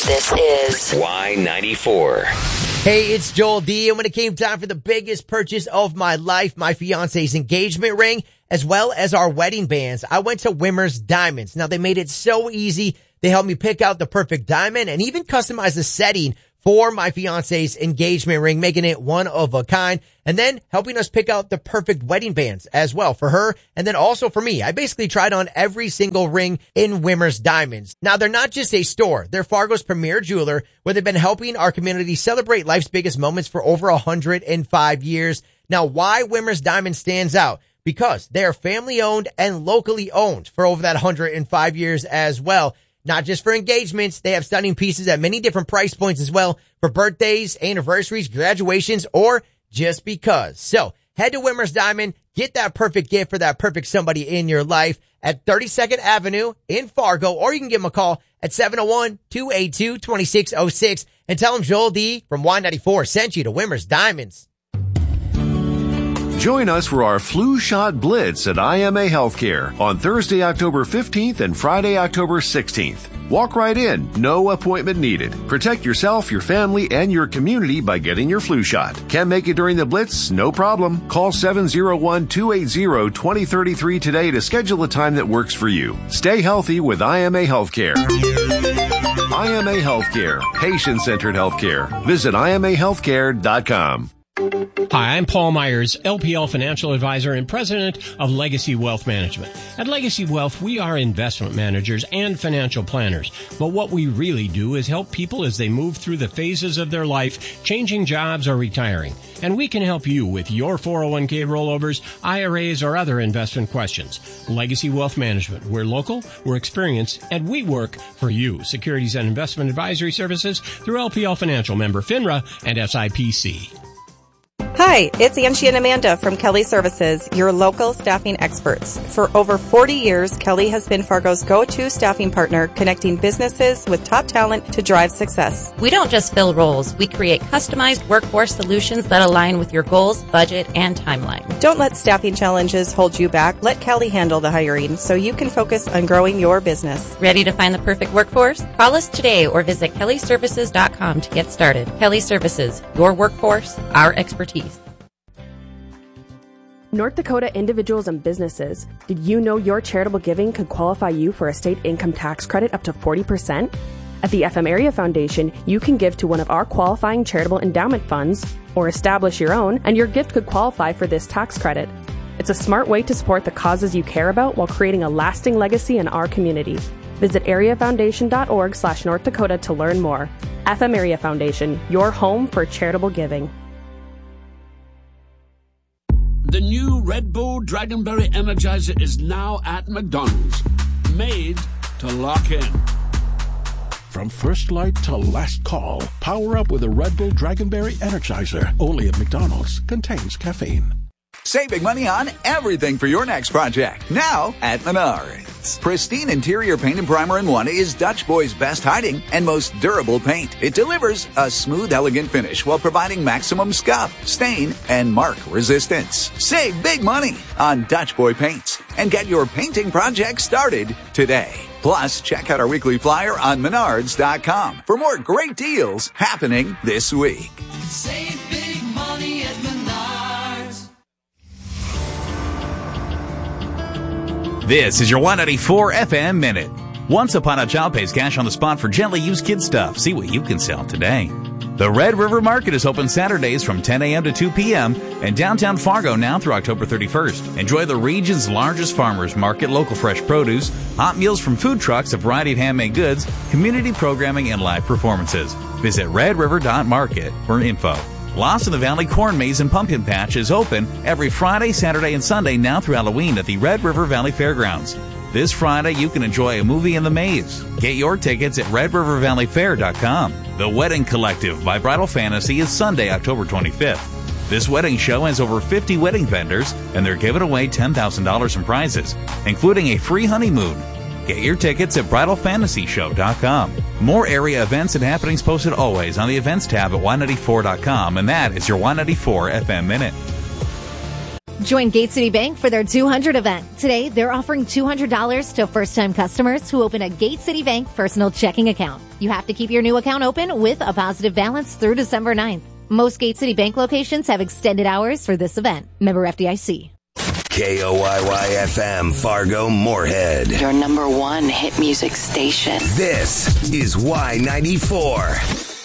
This is Y94. Hey, it's Joel D. And when it came time for the biggest purchase of my life, my fiance's engagement ring, as well as our wedding bands, I went to Wimmer's Diamonds. Now, they made it so easy. They helped me pick out the perfect diamond and even customize the setting for my fiance's engagement ring, making it one of a kind, and then helping us pick out the perfect wedding bands as well for her and then also for me. I basically tried on every single ring in Wimmer's Diamonds. Now, they're not just a store. They're Fargo's premier jeweler where they've been helping our community celebrate life's biggest moments for over 105 years. Now, why Wimmer's Diamonds stands out? Because they are family owned and locally owned for over that 105 years as well. Not just for engagements, they have stunning pieces at many different price points as well for birthdays, anniversaries, graduations, or just because. So head to Wimmer's Diamond, get that perfect gift for that perfect somebody in your life at 32nd Avenue in Fargo, or you can give them a call at 701-282-2606 and tell them Joel D from Y94 sent you to Wimmer's Diamonds. Join us for our flu shot blitz at IMA Healthcare on Thursday, October 15th and Friday, October 16th. Walk right in, no appointment needed. Protect yourself, your family, and your community by getting your flu shot. Can't make it during the blitz? No problem. Call 701-280-2033 today to schedule a time that works for you. Stay healthy with IMA Healthcare. IMA Healthcare, patient-centered healthcare. Visit IMAhealthcare.com. Hi, I'm Paul Myers, LPL Financial Advisor and President of Legacy Wealth Management. At Legacy Wealth, we are investment managers and financial planners. But what we really do is help people as they move through the phases of their life, changing jobs or retiring. And we can help you with your 401k rollovers, IRAs, or other investment questions. Legacy Wealth Management. We're local, we're experienced, and we work for you. Securities and Investment Advisory Services through LPL Financial, member FINRA and SIPC. Hi, it's Angie and Amanda from Kelly Services, your local staffing experts. For over 40 years, Kelly has been Fargo's go-to staffing partner, connecting businesses with top talent to drive success. We don't just fill roles. We create customized workforce solutions that align with your goals, budget, and timeline. Don't let staffing challenges hold you back. Let Kelly handle the hiring so you can focus on growing your business. Ready to find the perfect workforce? Call us today or visit kellyservices.com to get started. Kelly Services, your workforce, our expertise. North Dakota individuals and businesses, did you know your charitable giving could qualify you for a state income tax credit up to 40%? At the FM Area Foundation, you can give to one of our qualifying charitable endowment funds or establish your own, and your gift could qualify for this tax credit. It's a smart way to support the causes you care about while creating a lasting legacy in our community. Visit areafoundation.org/North Dakota to learn more. FM Area Foundation, your home for charitable giving. The new Red Bull Dragonberry Energizer is now at McDonald's. Made to lock in. From first light to last call, power up with a Red Bull Dragonberry Energizer. Only at McDonald's. Contains caffeine. Save big money on everything for your next project. Now at Menards. Pristine interior paint and primer in one is Dutch Boy's best hiding and most durable paint. It delivers a smooth, elegant finish while providing maximum scuff, stain, and mark resistance. Save big money on Dutch Boy paints and get your painting project started today. Plus, check out our weekly flyer on Menards.com for more great deals happening this week. Save big money at Menards. This is your 194 FM Minute. Once Upon a Child pays cash on the spot for gently used kid stuff. See what you can sell today. The Red River Market is open Saturdays from 10 a.m. to 2 p.m. in downtown Fargo now through October 31st. Enjoy the region's largest farmers market, local fresh produce, hot meals from food trucks, a variety of handmade goods, community programming, and live performances. Visit redriver.market for info. Lost in the Valley Corn Maze and Pumpkin Patch is open every Friday, Saturday, and Sunday now through Halloween at the Red River Valley Fairgrounds. This Friday, you can enjoy a movie in the maze. Get your tickets at redrivervalleyfair.com. The Wedding Collective by Bridal Fantasy is Sunday, October 25th. This wedding show has over 50 wedding vendors, and they're giving away $10,000 in prizes, including a free honeymoon. Get your tickets at bridalfantasyshow.com. More area events and happenings posted always on the events tab at y94.com, and that is your 194 FM Minute. Join Gate City Bank for their 200 event. Today, they're offering $200 to first-time customers who open a Gate City Bank personal checking account. You have to keep your new account open with a positive balance through December 9th. Most Gate City Bank locations have extended hours for this event. Member FDIC. KOYY-FM, Fargo, Moorhead. Your number one hit music station. This is Y94.